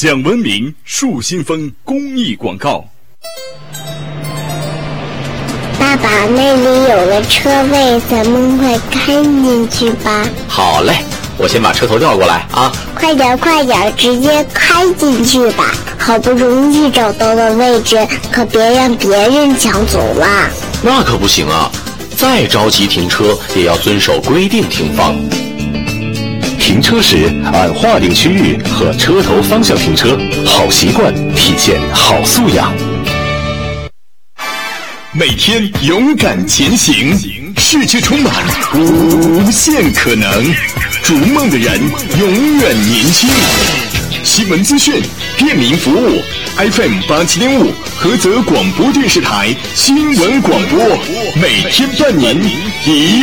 讲文明树新风公益广告。 爸爸，那里有个车位，咱们快开进去吧。 好嘞，我先把车头调过来啊。 快点，直接开进去吧。好不容易找到了位置，可别让别人抢走了。 那可不行啊，再着急停车也要遵守规定停放。 停车时按划定区域和车头方向停车，好习惯体现好素养。 每天勇敢前行，世界充满无限可能，逐梦的人永远年轻。新闻资讯，便民服务 ，FM 87.5，菏泽广播电视台新闻广播，每天伴您一